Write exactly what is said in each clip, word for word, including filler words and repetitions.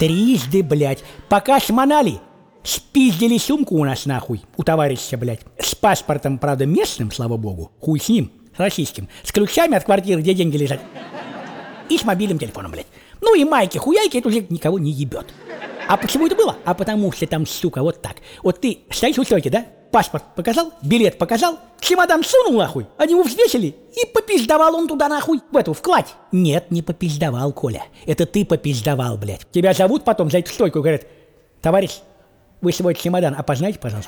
Трижды, блядь. Пока шмонали, спиздили сумку у нас нахуй, у товарища, блядь. С паспортом, правда, местным, слава богу. Хуй с ним, с российским. С ключами от квартиры, где деньги лежат. И с мобильным телефоном, блядь. Ну и майки-хуяйки, это уже никого не ебет. А почему это было? А потому что там, сука, вот так. Вот ты стоишь у стойки, да? Паспорт показал, билет показал, чемодан сунул нахуй, они его взвесили, и попиздовал он туда нахуй, в эту, вкладь. Нет, не попиздовал, Коля, это ты попиздовал, блядь. Тебя зовут потом за эту стойку и говорят: товарищ, вы свой чемодан опознайте, пожалуйста.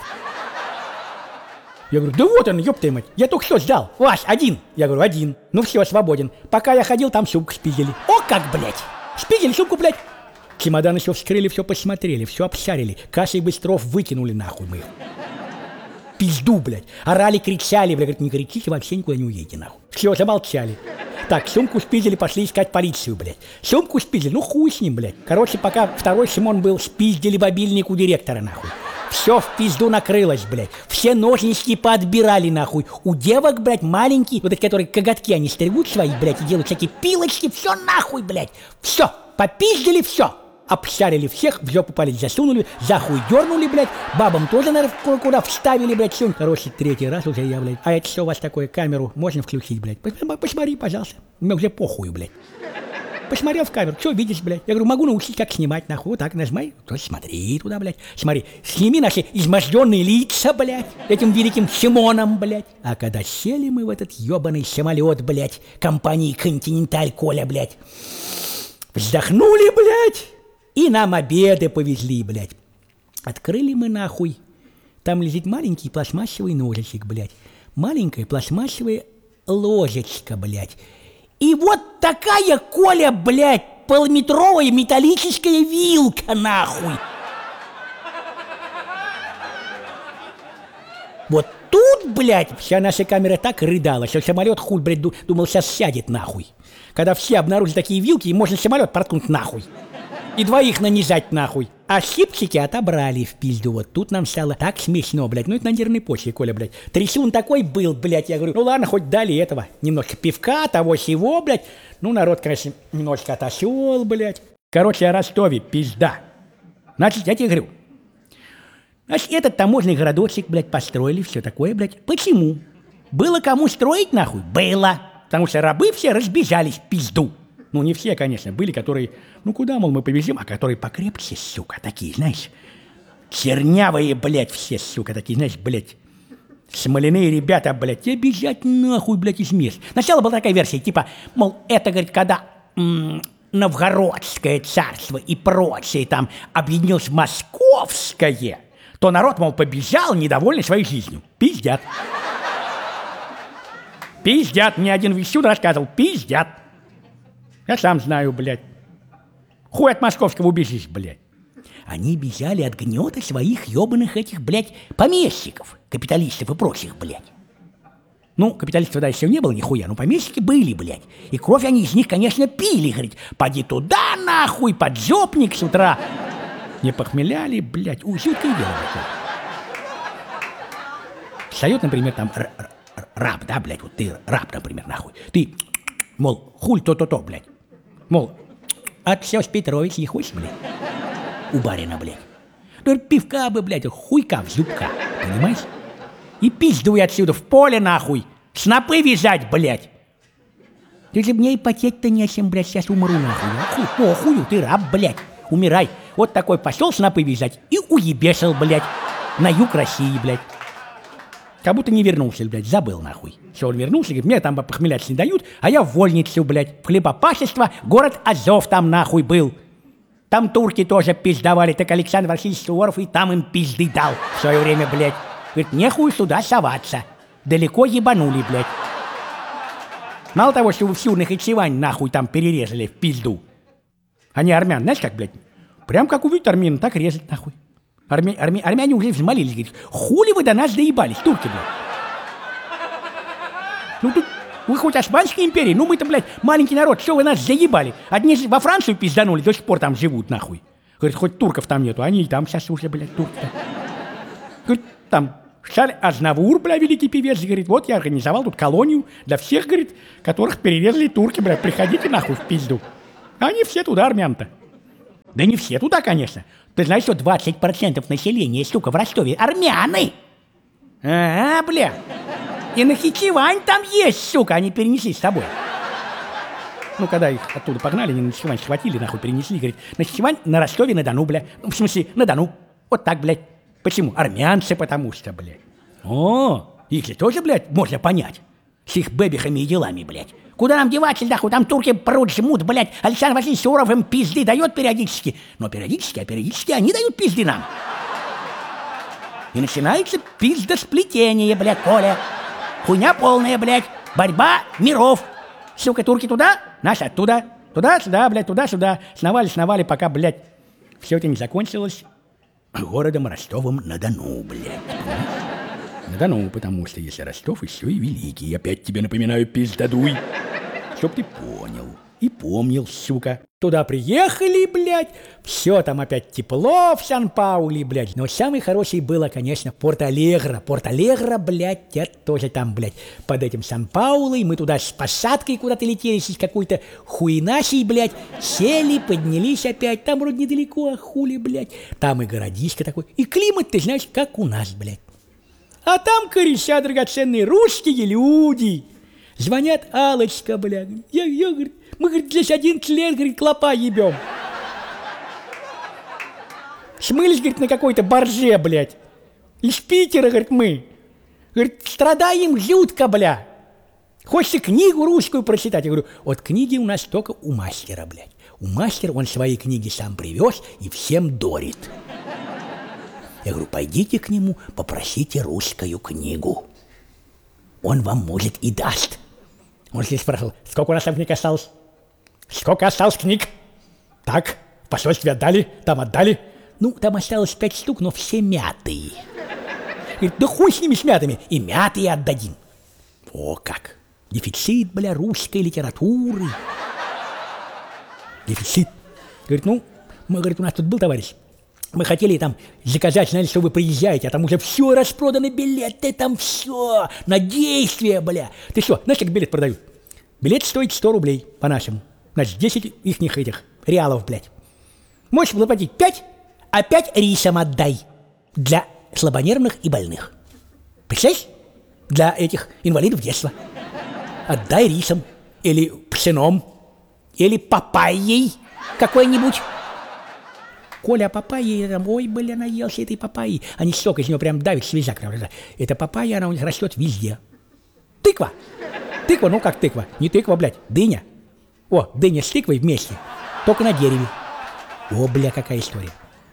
Я говорю: да вот он, ёб твою мать, я только что сдал. Ваш, один. Я говорю: один. Ну все, свободен. Пока я ходил, там сумку спиздили. О как, блядь, спиздили сумку, блядь. Чемодан еще вскрыли, все посмотрели, все обшарили. Кашей Быстров выкинули нахуй мы их. Пизду, блядь. Орали, кричали, блядь. Говорит: не кричите, вообще никуда не уедете, нахуй. Все, замолчали. Так, сумку спиздили, пошли искать полицию, блядь. Сумку спиздили, ну хуй с ним, блядь. Короче, пока второй Симон был, спиздили мобильник у директора, нахуй. Все в пизду накрылось, блядь. Все ножнички поотбирали, нахуй. У девок, блядь, маленькие, вот эти, которые коготки, они стригут свои, блядь, и делают всякие пилочки. Все нахуй, блядь. Все, попиздили все. Обшарили всех, в жопу палец засунули, за хуй дернули, блядь, бабам тоже, наверное, куда вставили, блядь, сюн. Короче, третий раз уже я, блядь. А это что у вас такое, камеру можно включить, блядь? Посмотри, пожалуйста. Мне уже похуй, блядь. Посмотрел в камеру, что видишь, блядь? Я говорю: могу научить, как снимать, нахуй. Вот так нажимай, то смотри туда, блядь. Смотри, сними наши изможденные лица, блядь, этим великим Симоном, блядь. А когда сели мы в этот ебаный самолет, блядь, компании «Континенталь», Коля, блядь, вздохнули, блядь, и нам обеды повезли, блядь. Открыли мы нахуй. Там лежит маленький пластмассовый ножичек, блядь. Маленькая пластмассовая ложечка, блядь. И вот такая, Коля, блядь, полуметровая металлическая вилка, нахуй. Вот тут, блядь, вся наша камера так рыдала, что самолет, хуй, блядь, думал, сейчас сядет, нахуй. Когда все обнаружили такие вилки, и можно самолет проткнуть, нахуй. И двоих нанизать, нахуй. А щипчики отобрали в пизду. Вот тут нам стало так смешно, блядь. Ну это на нервной почве, Коля, блядь. Трясун такой был, блядь. Я говорю: ну ладно, хоть дали этого. Немножко пивка, того сего, блядь. Ну народ, конечно, немножко отошел, блядь. Короче, о Ростове, пизда. Значит, я тебе говорю. Значит, этот таможенный городочек, блядь, построили, все такое, блядь. Почему? Было кому строить, нахуй? Было. Потому что рабы все разбежались в пизду. Ну, не все, конечно, были, которые, ну, куда, мол, мы повезем, а которые покрепче, сука, такие, знаешь, чернявые, блядь, все, сука, такие, знаешь, блядь, смоляные ребята, блядь, те бежать нахуй, блядь, из мест. Сначала была такая версия, типа, мол, это, говорит, когда м- Новгородское царство и прочее там объединилось в Московское, то народ, мол, побежал, недовольный своей жизнью. Пиздят. Пиздят, мне один вещун рассказывал, пиздят. Я сам знаю, блядь. Хуй от московского убежишь, блядь. Они бежали от гнета своих ебаных этих, блядь, помещиков, капиталистов и прочих, блядь. Ну, капиталистов тогда еще не было нихуя, но помещики были, блядь. И кровь они из них, конечно, пили, говорит. Поди туда, нахуй, поджопник с утра. Не похмеляли, блядь. У, жуткое дело, блядь. Встает, например, там раб, да, блядь, вот ты раб, например, нахуй. Ты, мол, хуль то-то-то, блядь. Мол, Отсёс Петрович не хочешь, блядь? У барина, блядь. Ну, пивка бы, блядь, хуйка в зубка, понимаешь? И пиздуй отсюда, в поле, нахуй. Снопы вязать, блядь. Ты же мне и потеть-то нечем, блядь, сейчас умру, нахуй. Хуй, похую, ты раб, блядь. Умирай. Вот такой пошел снопы вязать и уебешил, блядь. На юг России, блядь. Как будто не вернулся, блядь, забыл, нахуй. Все, он вернулся, говорит, мне там похмелять не дают, а я в вольницу, блядь, в хлебопашество, город Азов там, нахуй, был. Там турки тоже пиздовали, так Александр Васильевич Суворов и там им пизды дал в свое время, блядь. Говорит, нехуй сюда соваться. Далеко ебанули, блядь. Мало того, что вы всю Нахичевань, нахуй, там перерезали в пизду. Они армян, знаешь как, блядь? Прям как увидят армян, так резать, нахуй. Армя... Армя... Армяне уже взмолились, говорит, хули вы до нас доебались, турки, блядь. Ну тут вы хоть Османской империи, ну мы-то, блядь, маленький народ, что вы нас заебали? Одни во Францию пизданули, до сих пор там живут, нахуй. Говорит, хоть турков там нету, они и там сейчас уже, блядь, турки-то. Говорит, там Шарль Азнавур, блядь, великий певец, говорит, вот я организовал тут колонию для всех, говорит, которых перерезали турки, блядь, приходите нахуй в пизду. Они все туда, армян-то. Да не все туда, конечно. Ты знаешь, что двадцать процентов населения, сука, в Ростове армяне? Ага, бля. И Нахичевань там есть, сука, они перенесли с собой. Ну, когда их оттуда погнали, они Нахичевань схватили, нахуй, перенесли, говорит, Нахичевань на Ростове-на-Дону, бля. Ну, в смысле, на Дону. Вот так, блядь. Почему? Армянцы, потому что, блядь. О, их же тоже, блядь, можно понять. С их бэбихами и делами, блядь. Куда нам деваться, нахуй, там турки прут, жмут, блядь. Александр Васильевич Суворов им пизды дает периодически. Но периодически, а периодически они дают пизды нам. И начинается пиздосплетение, блядь, Коля. Хуйня полная, блядь. Борьба миров. Сука, турки туда, наши оттуда. Туда-сюда, блядь, туда-сюда. Сновали-сновали, пока, блядь, все это не закончилось городом Ростовом-на-Дону, блядь. На-Дону, потому что если Ростов еще и великий. Опять тебе напоминаю, пиздадуй. Чтоб ты понял и помнил, сука. Туда приехали, блядь, все там опять тепло в Сан-Пауле, блядь. Но самый хороший было, конечно, Порт-Алегро. Порт-Алегро, блядь, я тоже там, блядь, под этим Сан-Паулой. Мы туда с посадкой куда-то летели, с какой-то хуйнасей, блядь. Сели, поднялись опять. Там вроде недалеко, а хули, блядь. Там и городишко такой. И климат, ты знаешь, как у нас, блядь. А там кореша драгоценные русские люди. Звонят, Аллочка, блядь. Я, я, говорит, мы, говорит, здесь одиннадцать лет, говорит, клопа ебем. Смылись, говорит, на какой-то борже, блядь. Из Питера, говорит, мы. Говорит, страдаем жутко, бля. Хочется книгу русскую прочитать. Я говорю, вот книги у нас только у мастера, блядь. У мастера он свои книги сам привез и всем дорит. Я говорю, пойдите к нему, попросите русскую книгу. Он вам, может, и даст. Он здесь спрашивал, сколько у нас там книг осталось? Сколько осталось книг? Так, в посольстве отдали, там отдали. Ну, там осталось пять штук, но все мятые. Говорит, да хуй с ними, с мятыми, и мятые отдадим. О, как! Дефицит, бля, русской литературы. Дефицит. Говорит, ну, мы, говорит, у нас тут был товарищ. Мы хотели там заказать, знали, что вы приезжаете, а там уже все распроданы билеты, там все на действие, бля. Ты что, знаешь, как билет продают? Билет стоит сто рублей по-нашему. Значит, десять ихних этих реалов, блядь. Можешь заплатить пять, а пять рисом отдай для слабонервных и больных. Представляешь? Для этих инвалидов детства. Отдай рисом или пшеном, или папайей какой-нибудь. Коля, а папайи, ой, бля, наелся этой папайи. Они сок из него прям давит, слезак. Эта папайя, она у них растет везде. Тыква. Тыква, ну как тыква? Не тыква, блядь, дыня. О, дыня с тыквой вместе, только на дереве. О, бля, какая история.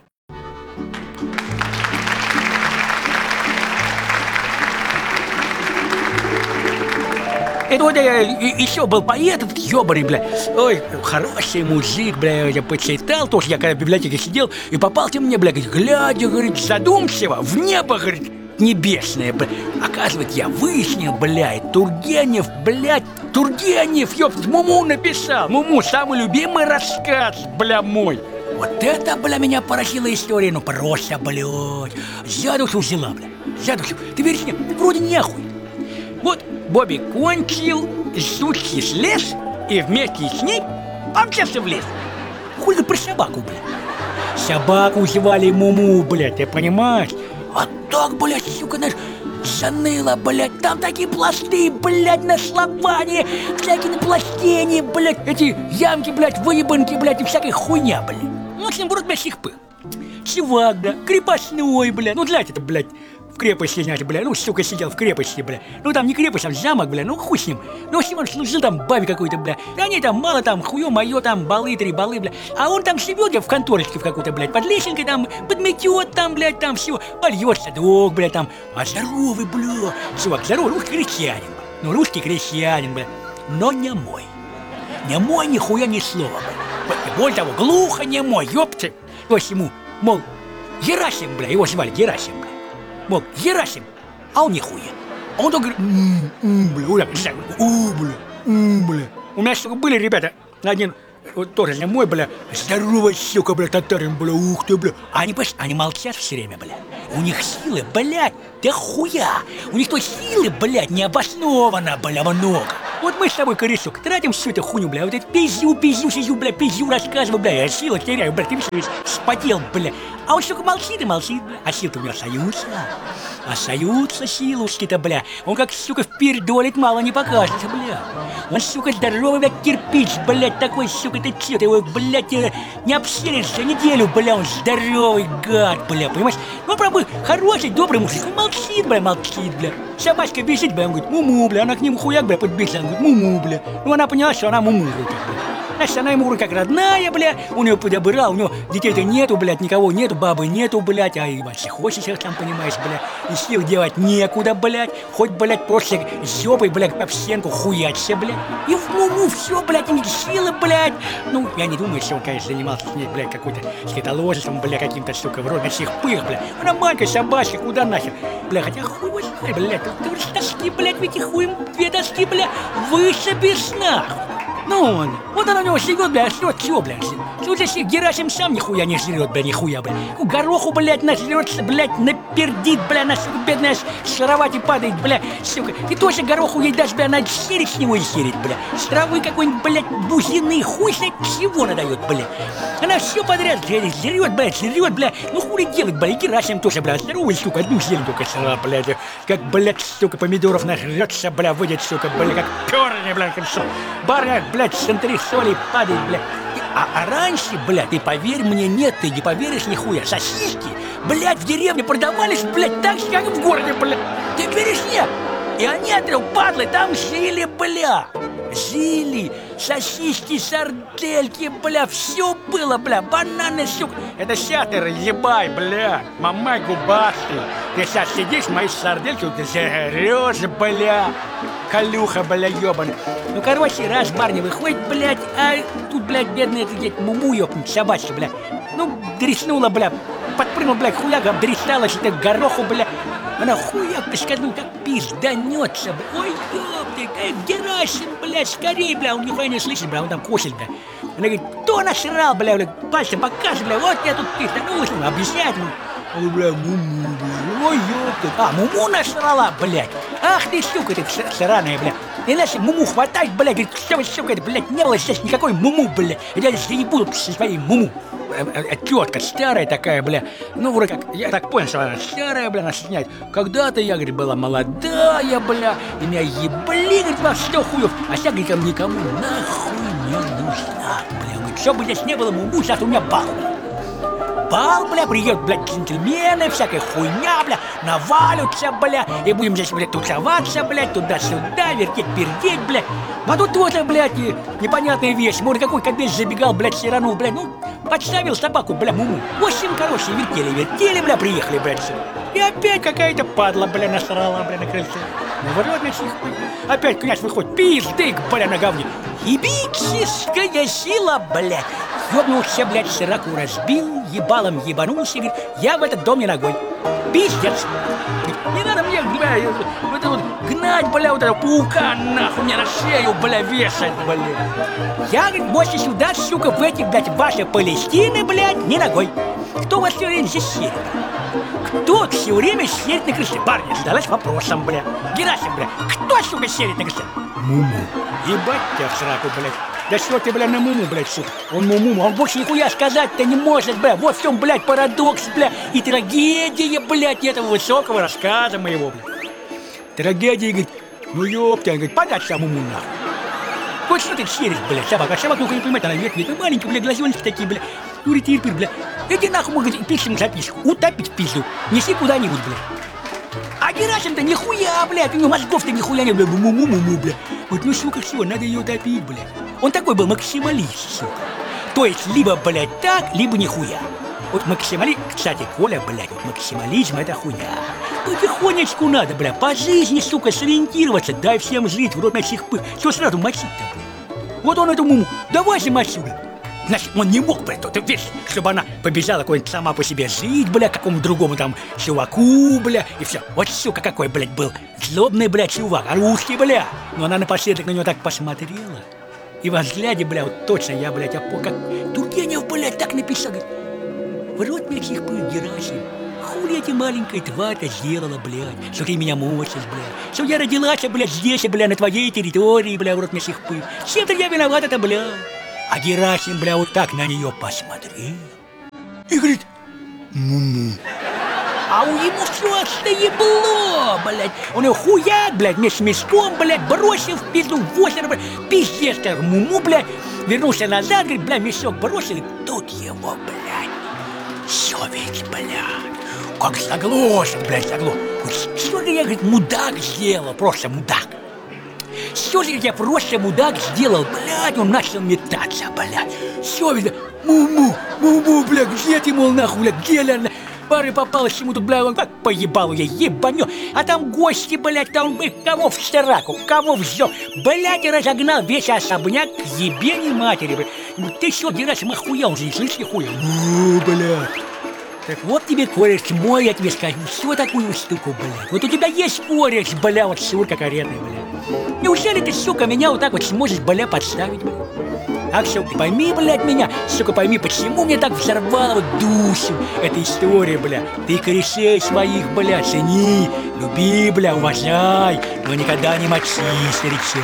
Это вот я еще был поэт, ёбарый, бля. Ой, хороший мужик, бля, я почитал тоже, я когда в библиотеке сидел, и попался мне, бля, глядя, говорит, задумчиво, в небо, говорит, небесное, бля. Оказывается, я выяснил, блядь, Тургенев, блядь, Тургенев, ёпт, Муму написал. Муму, самый любимый рассказ, бля, мой. Вот это, бля, меня поразила история, ну просто, блядь. За душу взяла, бля, за душу. Ты веришь мне, вроде нехуй. Вот Бобби кончил, сучий слез, и вместе с ней помчался в лес. Хули про собаку, блядь. Собаку звали Муму, блядь, ты понимаешь? А так, блядь, сука, знаешь, заныло, блядь, там такие пласты, блядь, на словане, всякие напластения, блядь, эти ямки, блядь, выебанки, блядь, и всякая хуйня, блядь. Ну, с ним в рот, блядь, сихпы. Чувак, да, крепостной, блядь, ну, знаете, это, блядь, в крепости, знаете, бля, ну, сука, сидел в крепости, бля. Ну, там не крепость, там замок, бля, ну, хуй с ним. Ну, с ним он служил там бабе какой-то, бля. И они там мало там, хуё моё, там, балы, три балы, бля. А он там живет в конторочке в какой-то, блядь, под лесенкой там, подметет там, блядь, там все, польет садок, блядь, там. А здоровый, бля, чувак, здоровый, русский крестьянин, бля. Ну, русский крестьянин, бля, но не мой. Не мой, нихуя ни слова, бля. И более того, глухо не мой, ёпты. То есть ему, мол, Герасим, бля, его звали Герасим, бля. Мол, Герасим, а он нихуя. А он только говорит, м-м, бля, уля, у, бля, м, бля. У меня, сука, были ребята, один, вот тоже не мой, бля, здоровый, сука, бля, татарин, бля, ух ты, бля. А они, понимаешь, они молчат все время, бля. У них силы, блядь, да хуя. У них той силы, блядь, необоснованно, бля, много. Вот мы с тобой, корешок, тратим всю эту хуйню, бля, вот это пизю, пизю, сизю, бля, пизю, рассказываю, бля, я силы теряю, бля, ты видишь, весь спотел, бля. А он, сука, молчит и молчит, бля, а силы-то у него остаются. Остаются силушки-то, бля. Он как, сука, впердолит, мало не покажется, бля. Он, сука, здоровый, бля, кирпич, блядь, такой, сука, ты че, ты его, блядь, не обсеришься неделю, бля, он здоровый гад, бля, понимаешь? Ну, правда, хороший, добрый мужик, он молчит, бля, молчит, бля. Собачка бежит, бля, он говорит, му-му, бля, она к нему хуяк, бля, подбежит, он говорит, му-му, бля. Ну, она поняла, что она му-му, бля. Значит, она ему как родная, бля, у нее подобрал, у него детей-то нету, блядь, никого нету, бабы нету, блядь, а и вообще хочется, там, понимаешь, бля, и сил делать некуда, блядь, хоть, блядь, просто жопой, блядь, об стенку хуячься, блядь, и в муму все, блядь, и силы, блядь. Ну, я не думаю, что он, конечно, занимался с ней, блядь, какой-то скитоложеством, бля, каким-то, сука, вроде всех пых, бля, она маленькая собачка, куда нахер, бля, хотя хуй его знает, блядь, ты уж тоски, блядь, ведь и хуем две доски, бля, вышибешь нахуй. Ну он, вот она у него живет, бля, жрет, чё, бля, тут если Герасим сам нихуя не жрет, бля, нихуя, бля, гороху, блядь, нажрется, блядь, напердит, бля, на, сука, бедная с кровати падает, бля, сука, и тоже гороху ей дашь, бля, она серить с него и серить, бля, с травы какой-нибудь, блядь, бузины, хуй знает чего надает, бля, она все подряд жрет, блядь, жрет, бля, ну хули делать, бля, и Герасим тоже, бля, здоровый, сука, одну зелень только села, блядь, как, блядь, сука, помидоров нажрется, бля, выйдет, сука, бля, как перни, бля, как все, барня, блядь, с антресолей падает, блядь. А, а раньше, блядь, ты поверь мне, нет, ты не поверишь нихуя. Сосиски, блядь, в деревне продавались, блядь, так же, как и в городе, блядь. Ты веришь, нет? И они, отрел, падлы, там жили, бля. Жили, сосиски, сардельки, бля, все было, бля, бананы, сука. Это сейчас ты разъебай, бля, мамай губастый. Ты сейчас сидишь, мои сардельки, ты жрешь, бля. Калюха, бля, ёбаный. Ну, короче, раз барни выходит, блядь, а тут, блядь, бедная, блядь, муму ёбнуть, собачка, блядь. Ну, дреснула, бля, подпрыгнул, блядь, хуяк, обдресталась, это гороху, бля. Она хуяк, писканул, как пизданется, бля. Ой, ёпты, как Герасим, блядь, скорей, бля, он нихуя не слышит, бля, он там косит, бля. Она говорит, кто насрал, бля, бля, пальцем покажет, бля, вот я тут пизданулась, ну, объяснять, ну. Ой, бля, муму, бля, ой, ёпты. А, муму насрала, блядь. Ах ты, сука, ты сраная, бля. Иначе муму хватает, блядь, говорит, что вы, сука, блядь, не было здесь никакой муму, блядь. Я здесь не буду со своей муму. Тетка старая такая, бля. Ну, вроде как, я так понял, что она старая, бля, она сняет. Когда-то я, говорит, была молодая, бля, и меня ебли, говорит, во сто хуев. А сейчас, говорит, никому нахуй не нужна, бля. Говорит, что бы здесь не было муму, сейчас у меня бал. Бал, бля, приедут, блядь, джентльмены, всякая хуйня, бля, навалятся, бля, и будем здесь, блядь, тусоваться, блядь, туда-сюда, вертеть-пердеть, бля. А тут тоже, блядь, непонятная вещь. Может, какой кобель забегал, блядь, сиранул, блядь, ну, подставил собаку, бля, муму. В общем, короче, вертели-вертели, бля, приехали, блядь, сюда. И опять какая-то падла, бля, насрала, бля, на крыльце. Ну, вот, значит, опять князь выходит, пиздык, бля, на говне. Ебическая сила, блядь. Ёбнулся, блядь, сираку разбил, ебалом ебанулся, говорит, я в этот дом не ногой. Пиздец. Не надо мне, бля, вот это вот гнать, бля, вот этого паука, нахуй, мне на шею, бля, вешать, бля. Я, говорит, больше сюда, сука, в эти, блядь, ваши Палестины, блядь, не ногой. Кто у вас все время здесь сидит? Кто все время сидит на крыше? Парни, задалась вопросом, бля. Герасим, бля, кто, сука, сидит на крыше? Муму. Ебать тебя в сраку, блядь. Да что ты, бля, на муму, блядь, сука? Он муму, он больше нихуя сказать-то не может, бля. Вот в чем, блядь, парадокс, бля, и трагедия, блядь, этого высокого рассказа моего, бля. Трагедия, говорит, ну ёпта, говорит, подать сам муму, нахуй. Вот что ты черишь, блядь, собака, собака, ну-ка не понимает, она вверх, вверх, маленькие, бля, глазеночки такие, бля. Юрий Тирпир, бля. Иди нахуй, говорит, пишем записку, утопить в пизду, неси куда-нибудь, бля. А Герасим-то нихуя, блядь, у него мозгов-то нихуя не, бля, муму-муму, бля. Вот, ну, сука, все, надо ее утопить, блядь. Он такой был максималист, сука. То есть, либо, блядь, так, либо нихуя. Вот максимализм, кстати, Коля, блядь, вот максимализм это хуйня. Потихонечку надо, бля, по жизни, сука, сориентироваться, дай всем жить, в рот на всех пых. Что сразу мочить-то, бля? Вот он эту муму, давай же мочи, бля. Значит, он не мог, блядь, ты видишь, чтобы она побежала какой-нибудь сама по себе жить, бля, какому-то другому там чуваку, бля, и все. Вот, сука, какой, блядь, был злобный, блядь, чувак, русский, бля. Но она напоследок на него так посмотрела. И во взгляде, бля, вот точно я, блядь, опо, как Тургенев, блядь, так написал, говорит, в рот мне всех пыл, Герасим, хули эти маленькая тварь-то сделала, блядь, что ты меня мочишь, блядь, что я родилась, блядь, здесь, блядь, на твоей территории, блядь, в рот мне сих пыль. Чем-то я виновата-то, блядь. А Герасим, блядь, вот так на нее посмотрел и говорит: «Му-му». А у него все отстоебло, блядь. Он ее хуяк, блядь, вместе с мешком, блядь, бросил в пизду в озеро, блядь. Пиздец, как му-му, блядь. Вернулся назад, говорит, блядь, мешок бросил, и тут его, блядь, совесть, блядь. Как заглохнет, блядь, заглох. Что же я, говорит, мудак сделал, просто мудак. Что же я просто мудак сделал, блядь, он начал метаться, блядь. Совесть, му-му, му-му, блядь, где ты, мол, нахуй, блядь, где, блядь. Пары попалась ему тут, блядь, он как поебал я, ебанё. А там гости, блядь, там, блядь, кого в сраку, кого в жёг. Блядь, и разогнал весь особняк к ебени матери, блядь. Ну, ты что, Герасим, охуел уже, не слышишь, хуя? Ну, блядь. Так вот тебе кореш мой, я тебе скажу, всё такую штуку, блядь. Вот у тебя есть кореш, бля, вот сурка каретная, блядь. Неужели ты, сука, меня вот так вот сможешь, бля, подставить, блядь? Ах, сука, пойми, блядь, меня, сука, пойми, почему мне так взорвало вот душу эта история, бля. Ты корешей своих, бля, цени, люби, бля, уважай, но никогда не мочи, старичок.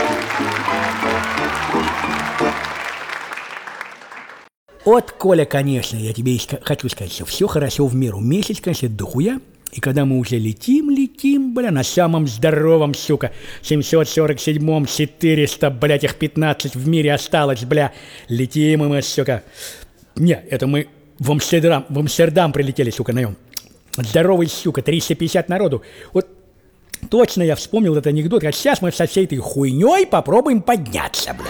Вот, Коля, конечно, я тебе хочу сказать, что все хорошо в меру. Месяц, конечно, дохуя. И когда мы уже летим, летим, бля, на самом здоровом, сука, семьсот сорок седьмом, четыреста, блядь, их пятнадцать в мире осталось, бля. Летим и мы, сука. Не, это мы в Амстердам, в Амстердам прилетели, сука, на нем. Здоровый, сука, триста пятьдесят народу. Вот точно я вспомнил этот анекдот, а сейчас мы со всей этой хуйней попробуем подняться, бля.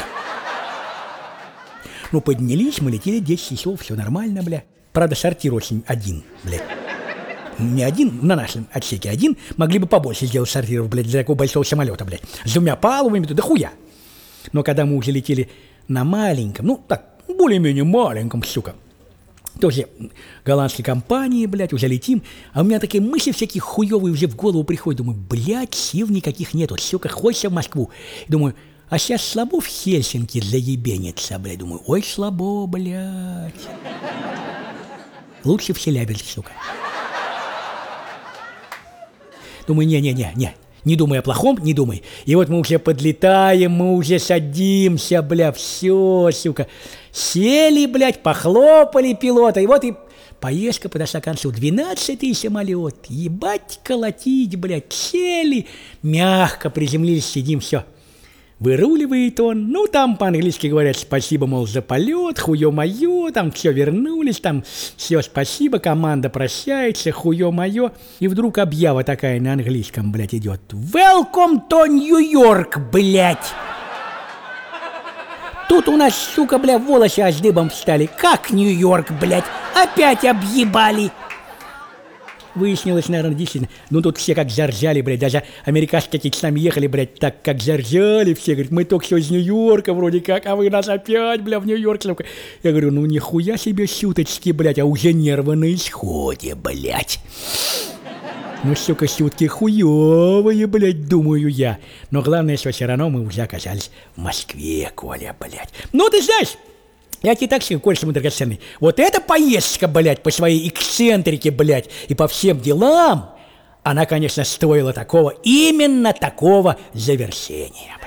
Ну, поднялись, мы летели десять часов, все нормально, бля. Правда, сортир очень один, блядь. Не один, на нашем отсеке один, могли бы побольше сделать сортиров, блядь, для такого большого самолета, блядь. С двумя палубами, да хуя. Но когда мы уже летели на маленьком, ну, так, более-менее маленьком, сука, тоже голландской компании, блядь, уже летим, а у меня такие мысли всякие хуёвые уже в голову приходят. Думаю, блядь, сил никаких нету, сука, хочется в Москву. Думаю, а сейчас слабо в Хельсинки заебениться, блядь. Думаю, ой, слабо, блядь. Лучше в Челябинск, сука. Думаю, не-не-не-не, не думай о плохом, не думай. И вот мы уже подлетаем, мы уже садимся, бля, все, сука. Сели, блядь, похлопали пилота, и вот и поездка подошла к концу. двенадцатый самолет, ебать колотить, блядь, сели, мягко приземлились, сидим, все. Выруливает он, ну там по-английски говорят спасибо, мол, за полет, хуё-моё, там все вернулись, там все спасибо, команда прощается, хуё-моё. И вдруг объява такая на английском, блядь, идет. Welcome to New York, блядь. Тут у нас, сука, бля, волосы аж дыбом встали. Как Нью-Йорк, блядь, опять объебали. Выяснилось, наверное, действительно, ну тут все как заржали, блядь, даже американцы какие-то с нами ехали, блядь, так как заржали все, говорят, мы только что из Нью-Йорка вроде как, а вы нас опять, бля, в Нью-Йорк, сука. Я говорю, ну нихуя себе шуточки, блядь, а уже нервы на исходе, блядь. Ну, сука, шутки хуёвые, блядь, думаю я. Но главное, что все равно мы уже оказались в Москве, Коля, блядь. Ну, ты знаешь, я тебе так скажу, Коля, мой драгоценный, вот эта поездка, блядь, по своей эксцентрике, блядь, и по всем делам, она, конечно, стоила такого, именно такого завершения, блядь.